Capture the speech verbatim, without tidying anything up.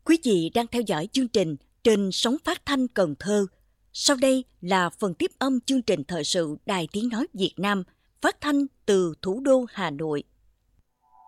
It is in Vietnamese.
Quý vị đang theo dõi chương trình trên sóng phát thanh Cần Thơ. Sau đây là phần tiếp âm chương trình thời sự Đài Tiếng Nói Việt Nam, phát thanh từ thủ đô Hà Nội.